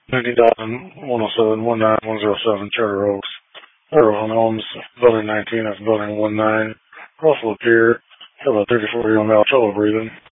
19,107, Charter Oaks. Charter Oaks Homes, Building 19, that's Building 19. Russell Pier, have a 34-year-old male trouble breathing.